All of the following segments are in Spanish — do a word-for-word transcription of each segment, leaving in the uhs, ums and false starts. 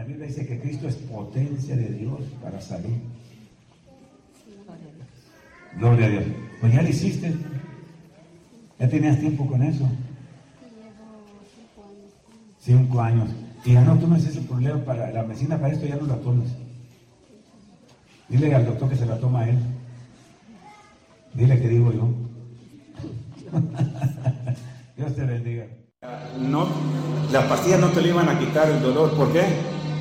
La Biblia dice que Cristo es potencia de Dios para salud. Gloria a Dios. Pues ya lo hiciste. Ya tenías tiempo con eso. Cinco años. Y ya no tomes ese problema para la medicina para esto, ya no la tomes. Dile al doctor que se la toma a él. Dile que digo yo. Dios te bendiga. No, las pastillas no te le iban a quitar el dolor. ¿Por qué?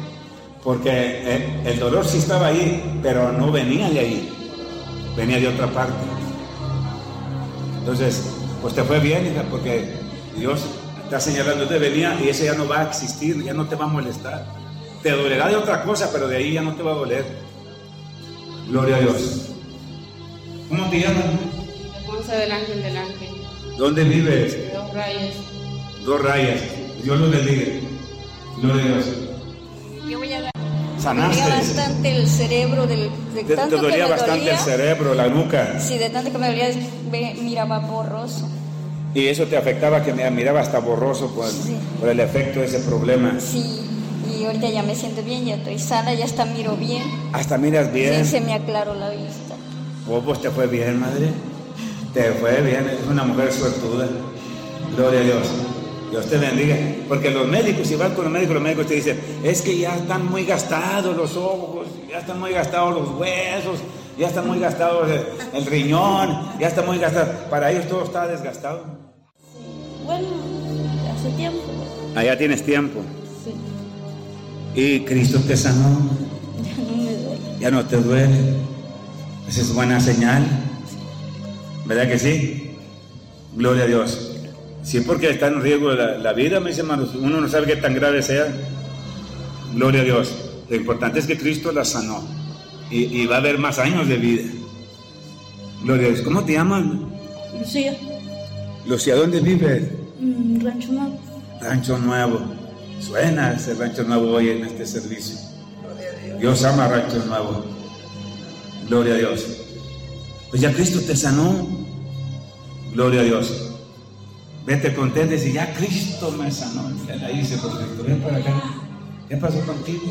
Porque el, el dolor sí estaba ahí, pero no venía de ahí. Venía de otra parte. Entonces, pues te fue bien, hija, porque Dios está señalando de venía y ese ya no va a existir, ya no te va a molestar. Te dolerá de otra cosa, pero de ahí ya no te va a doler. Gloria a Dios. ¿Cómo te llamas? Alfonso del Ángel del Ángel. ¿Dónde vives? Dos Rayas. Dos Rayas. Dios los bendiga. Gloria a Dios. Yo voy a dar. ¿Sanaste? Me dolía bastante el cerebro, del, de Te, tanto te dolía que me bastante dolía, el cerebro, la nuca. Sí, de tanto que me dolía, me miraba borroso. Y eso te afectaba, que me miraba hasta borroso por, Sí. por el efecto de ese problema. Sí, y ahorita ya me siento bien, ya estoy sana, ya hasta miro bien. Hasta miras bien. Sí, se me aclaró la vista. Oh, pues te fue bien, madre. Te fue bien, es una mujer suertuda. Gloria a Dios. Dios te bendiga. Porque los médicos, si vas con los médicos, los médicos te dicen, es que ya están muy gastados los ojos, ya están muy gastados los huesos, ya está muy gastado el, el riñón, ya está muy gastado. Para ellos todo está desgastado. Sí. Bueno, hace tiempo. Allá tienes tiempo. Sí. Y Cristo te sanó. Ya no me duele. Ya no te duele. Esa es buena señal. ¿Verdad que sí? Gloria a Dios. Sí, porque está en riesgo la, la vida, mis hermanos. Uno no sabe qué tan grave sea. Gloria a Dios. Lo importante es que Cristo la sanó. Y, y va a haber más años de vida. Gloria a Dios. ¿Cómo te llaman? Lucía. Lucía, ¿dónde vives? Mm, Rancho Nuevo. Rancho Nuevo. Suena ese Rancho Nuevo hoy en este servicio. Dios ama Rancho Nuevo. Gloria a Dios. Pues ya Cristo te sanó. Gloria a Dios. Vete contento y dice, ya Cristo me sanó. Ya la hice por Cristo. Ven para acá. ¿Qué pasó contigo?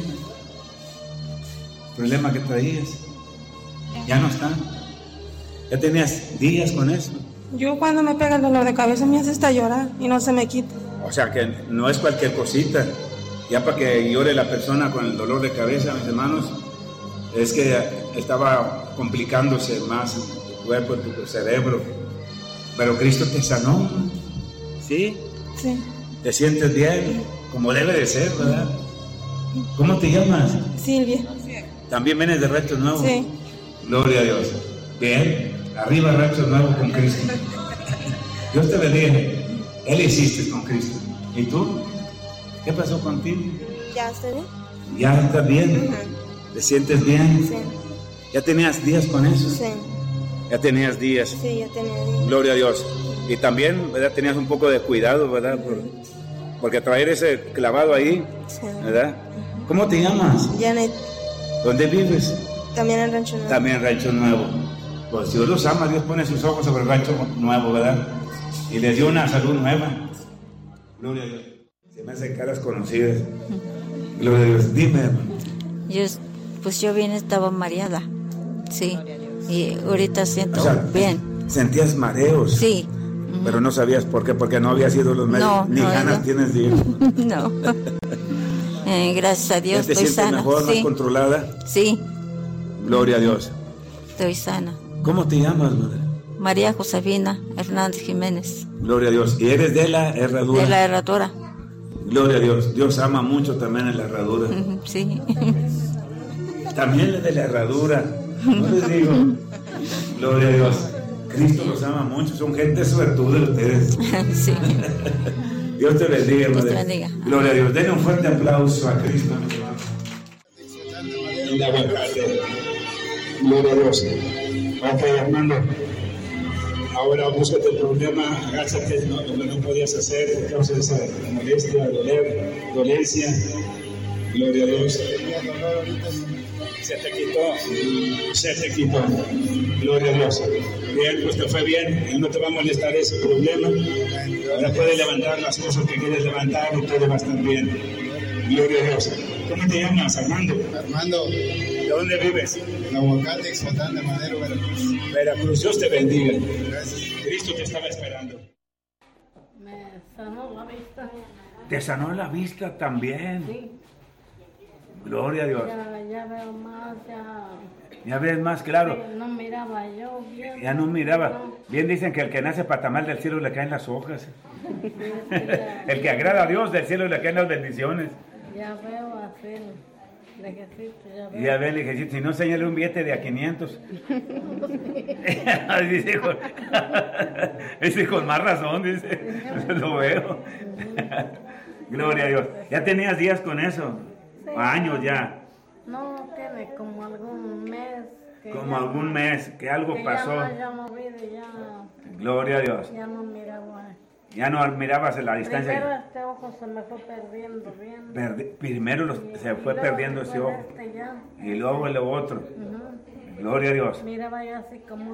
El problema que traías ya no está. Ya tenías días con eso. Yo cuando me pega el dolor de cabeza me hace hasta llorar y no se me quita. O sea que no es cualquier cosita. Ya para que llore la persona con el dolor de cabeza, mis hermanos, es que estaba complicándose más en tu cuerpo, en tu cerebro. Pero Cristo te sanó. ¿Sí? Sí. ¿Te sientes bien? Como debe de ser, ¿verdad? ¿Cómo te llamas? Silvia. ¿También vienes de Rancho Nuevo? Sí. Gloria a Dios. Bien. Arriba Rancho Nuevo con Cristo. Dios te bendiga. Él hiciste con Cristo. ¿Y tú? ¿Qué pasó contigo? ¿Ya estoy bien? ¿Ya estás bien? Uh-huh. ¿Te sientes bien? Sí. ¿Ya tenías días con eso? Sí. Ya tenías días. Sí, ya tenía días. Gloria a Dios. Y también, ¿verdad? Tenías un poco de cuidado, ¿verdad? Por, porque traer ese clavado ahí, Sí. ¿verdad? ¿Cómo te llamas? Janet. ¿Dónde vives? También en Rancho Nuevo. También en Rancho Nuevo. Pues Dios los ama, Dios pone sus ojos sobre el Rancho Nuevo, ¿verdad? Y les dio una salud nueva. Gloria a Dios. Se me hacen caras conocidas. Gloria a Dios. Dime, hermano. Yo, pues yo bien estaba mareada, sí, y ahorita siento O sea, bien. Sentías mareos. Sí. Pero no sabías por qué, porque no habías ido los médicos. No, Ni no, ganas no. tienes de ir. No. Eh, gracias a Dios ¿Te estoy sientes sana. mejor, más Sí, controlada? sí, Gloria a Dios. estoy sana. ¿Cómo te llamas, madre? María Josefina Hernández Jiménez, Gloria a Dios. ¿Y eres de la herradura? de la herradura. Gloria a Dios. Dios ama mucho también en la herradura. Ujú, sí. También es de la herradura. No les digo. Gloria a Dios. Cristo los ama mucho. Son gente suertuda ustedes. Sí. Dios te bendiga, Dios madre. te bendiga. Gloria a Dios. Denle un fuerte aplauso a Cristo, mi hermano. En la aguacate. Gloria a Dios. Ok, hermano. Ahora búscate el problema, agáchate, ¿no? Lo que no podías hacer por causa de esa molestia, doler, dolencia. Gloria a Dios. Se te quitó, se te quitó. Gloria a Dios. Bien, pues te fue bien, y no te va a molestar ese problema. Ahora puedes levantar las cosas que quieres levantar y todo va a estar bien. Gloria a Dios. ¿Cómo te llamas, Armando? Armando. ¿De dónde vives? En Aguacate, Exotán de Madero, Veracruz. Veracruz, Dios te bendiga. Gracias. Cristo te estaba esperando. Me sanó la vista. ¿Te sanó la vista también? Sí. Gloria a Dios. Ya, ya veo más, ya. Ya ves más claro. Sí, no miraba yo bien. Ya no miraba. No. Bien dicen que el que nace para tamal del cielo le caen las hojas. El que agrada a Dios del cielo le caen las bendiciones. Ya veo así, lejecito, ya veo. Y ya ven, le dije, si no, señale un billete de a quinientos. dice, con, dice, con más razón, dice, lo veo. Gloria a Dios. ¿Ya tenías días con eso? Sí. Años ya. No, tiene como algún mes. Que Como ya algún no- mes, que algo que pasó. Ya no, ya no vi, ya, Gloria a Dios. ya no miraba. Ya no mirabas en la distancia. Primero este ojo se me fue perdiendo bien. Perdi- primero los- Y- se y fue luego perdiendo ese después ojo. este ya. Y luego el otro. Ujú. Gloria a Dios. Miraba yo así como